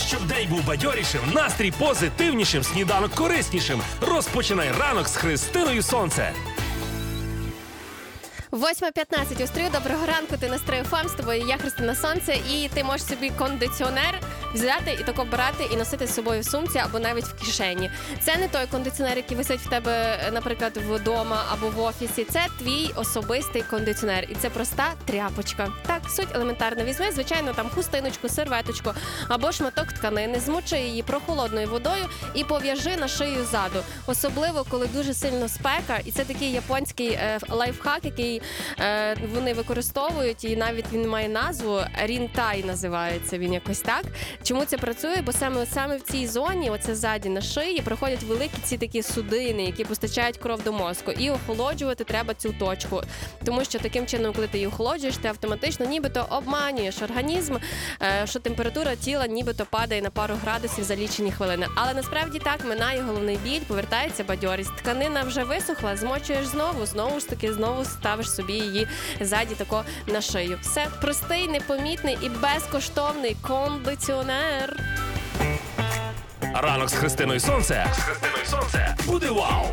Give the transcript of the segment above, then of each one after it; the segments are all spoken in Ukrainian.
Щоб день був бадьорішим, настрій позитивнішим, сніданок кориснішим. Розпочинай ранок з Христиною Сонце. 8:15 у стрію. Доброго ранку, ти на Стрию ФМ, з тобою я, Христина Сонце, і ти можеш собі кондиціонер взяти і тако брати і носити з собою в сумці або навіть в кишені. Це не той кондиціонер, який висить в тебе, наприклад, вдома або в офісі. Це твій особистий кондиціонер. І це проста тряпочка. Так, суть елементарна. Візьми, звичайно, там хустиночку, серветочку або шматок тканини, змочи її прохолодною водою і пов'яжи на шию ззаду. Особливо, коли дуже сильно спека, і це такий японський лайфхак, який вони використовують, і навіть він має назву рінтай називається він якось так. Чому це працює? Бо саме в цій зоні, оце ззаді на шиї, проходять великі ці такі судини, які постачають кров до мозку. І охолоджувати треба цю точку. Тому що таким чином, коли ти її охолоджуєш, ти автоматично нібито обманюєш організм, що температура тіла нібито падає на пару градусів за лічені хвилини. Але насправді так, минає головний біль, повертається бадьорість. Тканина вже висохла, змочуєш знову ж таки, знову ставиш собі її ззаді тако на шию. Все простий, непомітний і безкоштовний кондиціонер. Ранок з Христиною Сонце. Буде вау!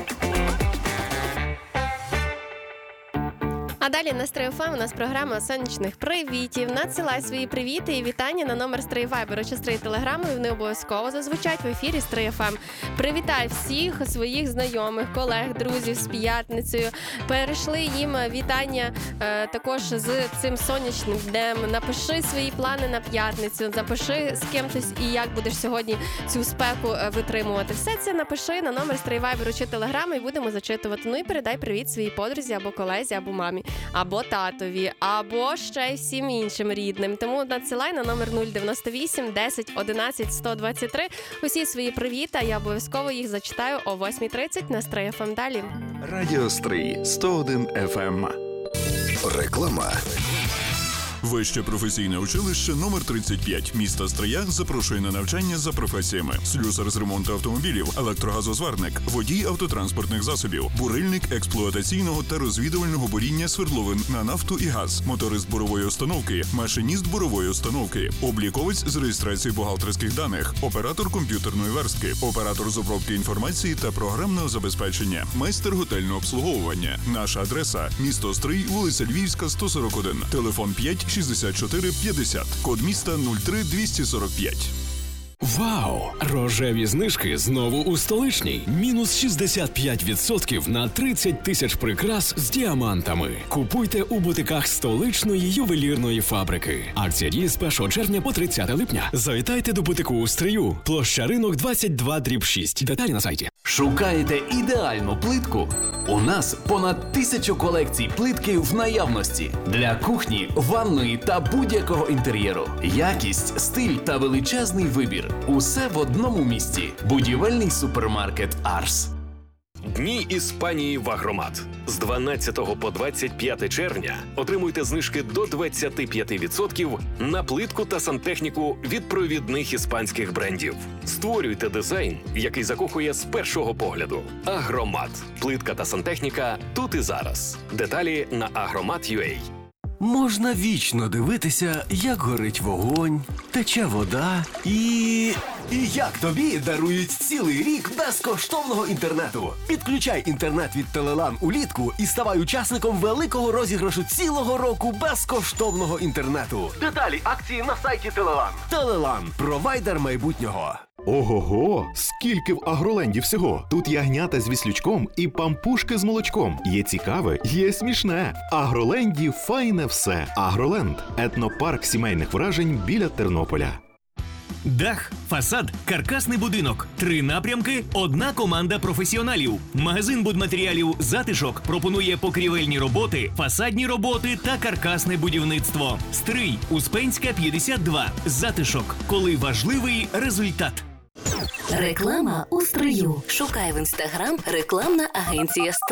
А далі на Стрию ФМ у нас програма сонячних привітів. Надсилай свої привіти і вітання на номер Стрий Вайберу чи Стрий Телеграму, і вони обов'язково зазвучать в ефірі Стрий ФМ. Привітай всіх своїх знайомих, колег, друзів з п'ятницею. Перейшли їм вітання також з цим сонячним днем. Напиши свої плани на п'ятницю, напиши з кимось і як будеш сьогодні цю спеку витримувати. Все це напиши на номер Стрий Вайберу чи Телеграму і будемо зачитувати. Ну і передай привіт своїй подрузі або колезі, або мамі, або татові, або ще й всім іншим рідним. Тому надсилай на номер 098 10 11 123 усі свої привіти, я обов'язково їх зачитаю о 8:30 на Стрий ФМ. Далі. Радіо Стрий 101 FM. Реклама. Вище професійне училище номер 35 міста Стрия запрошує на навчання за професіями: слюсар з ремонту автомобілів, електрогазозварник, водій автотранспортних засобів, бурильник експлуатаційного та розвідувального буріння свердловин на нафту і газ, моторист бурової установки, машиніст бурової установки, обліковець з реєстрації бухгалтерських даних, оператор комп'ютерної верстки, оператор з обробки інформації та програмного забезпечення, майстер готельного обслуговування. Наша адреса – місто Стрий, вулиця Львівська, 141, телефон 5 64 50, код міста 03245. Вау! Рожеві знижки знову у столичній. Мінус 65% на 30 тисяч прикрас з діамантами. Купуйте у бутиках столичної ювелірної фабрики. Акція діє з 1 червня по 30 липня. Завітайте до бутику у Стрию. Площа Ринок 22/6. Деталі на сайті. Шукаєте ідеальну плитку? У нас понад 1000 колекцій плитки в наявності. Для кухні, ванної та будь-якого інтер'єру. Якість, стиль та величезний вибір. Усе в одному місці. Будівельний супермаркет «Арс». Дні Іспанії в Агромат. З 12 по 25 червня отримуйте знижки до 25% на плитку та сантехніку від провідних іспанських брендів. Створюйте дизайн, який закохує з першого погляду. Агромат. Плитка та сантехніка тут і зараз. Деталі на agromat.ua. Можна вічно дивитися, як горить вогонь, тече вода і як тобі дарують цілий рік безкоштовного інтернету. Підключай інтернет від Телелан улітку і ставай учасником великого розіграшу цілого року безкоштовного інтернету. Деталі акції на сайті Телелан. Телелан – провайдер майбутнього. Ого-го! Скільки в Агроленді всього! Тут ягнята з віслючком і пампушки з молочком. Є цікаве, є смішне. В Агроленді файне все. Агроленд – етнопарк сімейних вражень біля Тернополя. Дах, фасад, каркасний будинок. 3 напрямки, одна команда професіоналів. Магазин будматеріалів «Затишок» пропонує покрівельні роботи, фасадні роботи та каркасне будівництво. Стрий, Успенська, 52. «Затишок». Коли важливий результат. Реклама у Стрию. Шукай в Інстаграм рекламна агенція «Стрий».